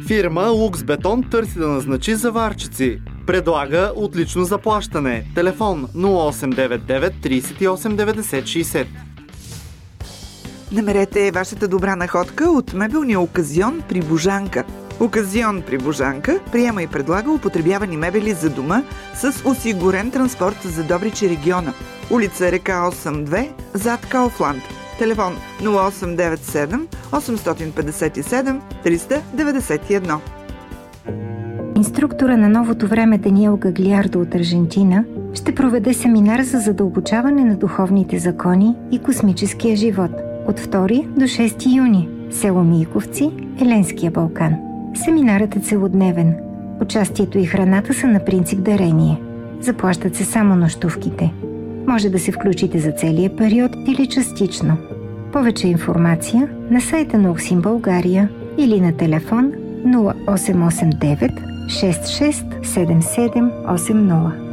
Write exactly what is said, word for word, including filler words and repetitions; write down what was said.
Фирма Лукс Бетон търси да назначи заварчици. Предлага отлично заплащане. Телефон нула осем девет девет трийсет и осем деветдесет шейсет. Намерете вашата добра находка от мебелния оказион при Божанка. Оказион при Божанка приема и предлага употребявани мебели за дома с осигурен транспорт за Добрич и региона. Улица Река осем две, зад Кауфланд. Телефон нула осем девет седем осемстотин петдесет и седем триста деветдесет и едно. Инструктора на новото време Даниел Гаглиардо от Аржентина ще проведе семинар за задълбочаване на духовните закони и космическия живот от втори до шести юни, село Мийковци, Еленския Балкан. Семинарът е целодневен. Участието и храната са на принцип дарение. Заплащат се само нощувките. Може да се включите за целия период или частично. Повече информация на сайта на Оксим България или на телефон нула осем осем девет шест шест седем седем осем нула.